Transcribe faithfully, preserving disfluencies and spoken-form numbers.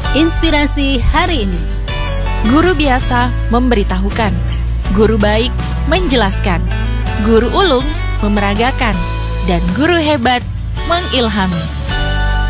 Inspirasi hari ini. Guru biasa memberitahukan, guru baik menjelaskan, guru ulung memeragakan, dan guru hebat mengilhami.